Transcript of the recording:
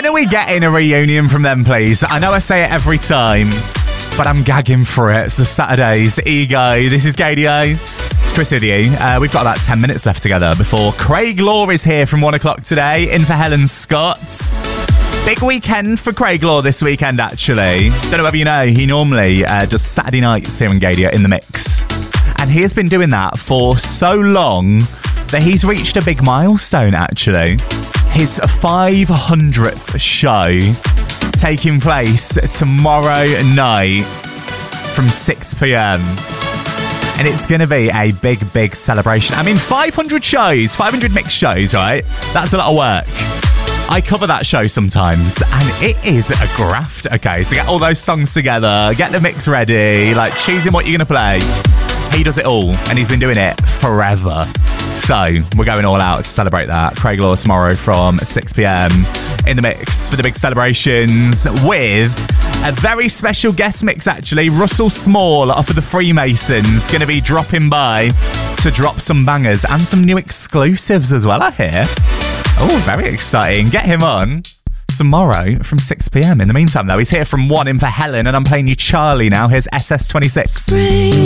When are we getting a reunion from them, please? I know I say it every time, but I'm gagging for it. It's the Saturdays. Ego. This is KDA. It's Chris with you. We've got about 10 minutes left together before Craig Law is here from 1 o'clock today, in for Helen Scott. Big weekend for Craig Law this weekend, actually. Don't know whether you know, he normally does Saturday nights here in Gadia in the Mix. And he has been doing that for so long that he's reached a big milestone, actually. His 500th show taking place tomorrow night from 6 p.m. And it's going to be a big, big celebration. I mean, 500 shows, 500 mixed shows, right? That's a lot of work. I cover that show sometimes, and it is a graft, okay? So get all those songs together, get the mix ready, like choosing what you're going to play. He does it all, and he's been doing it forever. So we're going all out to celebrate that. Craig Law tomorrow from 6 p.m. in the Mix for the big celebrations with a very special guest mix, actually. Russell Small off of the Freemasons going to be dropping by to drop some bangers and some new exclusives as well, I hear. Oh, very exciting. Get him on tomorrow from 6 p.m. In the meantime, though, he's here from 1 in for Helen, and I'm playing you Charlie now. Here's SS26.